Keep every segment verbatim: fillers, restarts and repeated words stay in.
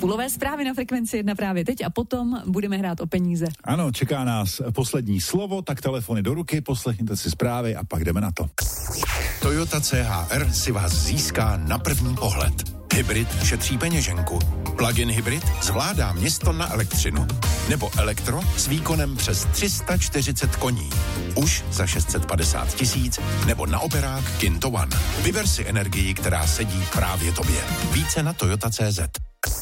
Půlové zprávy na Frekvenci jedna právě teď a potom budeme hrát o peníze. Ano, čeká nás poslední slovo, tak telefony do ruky, poslechněte si zprávy a pak jdeme na to. Toyota C H R si vás získá na první pohled. Hybrid šetří peněženku. Plug-in hybrid zvládá město na elektřinu. Nebo elektro s výkonem přes tři sta čtyřicet koní. Už za šest set padesát tisíc nebo na operák Kinto One. Vyber si energii, která sedí právě tobě. Více na toyota tečka cé zet.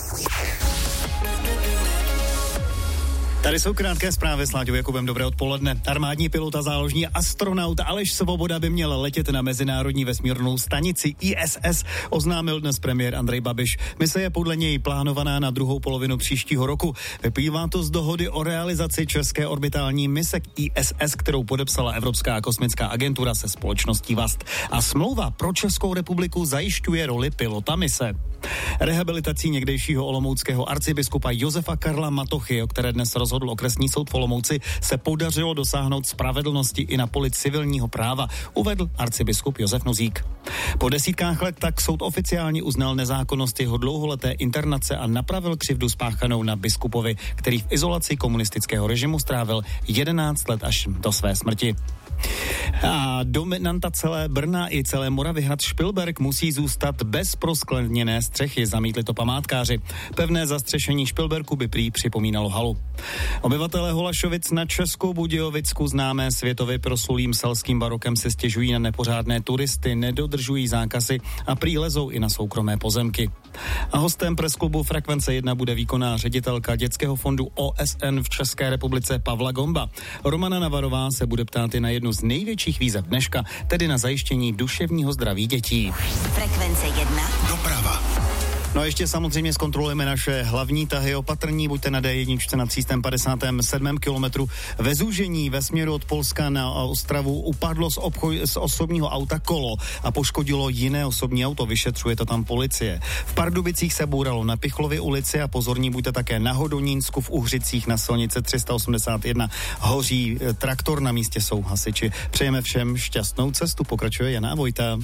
Tady jsou krátké zprávy s Láďou Jakubem. Dobré odpoledne. Armádní pilot a záložní astronaut Aleš Svoboda by měl letět na mezinárodní vesmírnou stanici I S S, oznámil dnes premiér Andrej Babiš. Mise je podle něj plánovaná na druhou polovinu příštího roku. Vyplývá to z dohody o realizaci české orbitální mise k I S S, kterou podepsala Evropská kosmická agentura se společností Vast. A smlouva pro Českou republiku zajišťuje roli pilota mise. Rehabilitací někdejšího olomouckého arcibiskupa Josefa Karla Matochy, o které dnes rozhodl okresní soud v Olomouci, se podařilo dosáhnout spravedlnosti i na poli civilního práva, uvedl arcibiskup Josef Nozík. Po desítkách let tak soud oficiálně uznal nezákonnost jeho dlouholeté internace a napravil křivdu spáchanou na biskupovi, který v izolaci komunistického režimu strávil jedenáct let až do své smrti. A dominanta celé Brna i celé Moravy hrad Špilberk musí zůstat bez proskleněné střechy, zamítli to památkáři. Pevné zastřešení Špilberku by prý připomínalo halu. Obyvatelé Holašovic na Českou Budějovicku, známé světově proslulým selským barokem, se stěžují na nepořádné turisty, nedodržují zákazy a prý lezou i na soukromé pozemky. A hostem presklubu Frekvence jedna bude výkonná ředitelka Dětského fondu O S N v České republice Pavla Gomba. Romana Navarová se bude ptát i na jednu z největších výzev dneška, tedy na zajištění duševního zdraví dětí. Frekvence jedna. Doprava. No a ještě samozřejmě zkontrolujeme naše hlavní tahy. Opatrní buďte na D jedna na tři sta padesátém sedmém kilometru. Ve zúžení ve směru od Polska na Ostravu upadlo z, obchod, z osobního auta kolo a poškodilo jiné osobní auto. Vyšetřuje to tam policie. V Pardubicích se bouralo na Pichlově ulici a pozorní buďte také na Hodonínsku, v Uhřicích na silnici tři sta osmdesát jedna. Hoří traktor, na místě jsou hasiči. Přejeme všem šťastnou cestu, pokračuje Jana Vojta.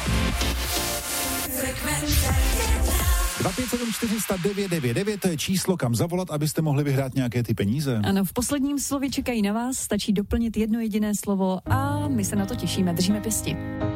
dva pět sedm čtyři sta devět devět devět, to je číslo, kam zavolat, abyste mohli vyhrát nějaké ty peníze. Ano, v posledním slově čekají na vás, stačí doplnit jedno jediné slovo a my se na to těšíme, držíme pěsti.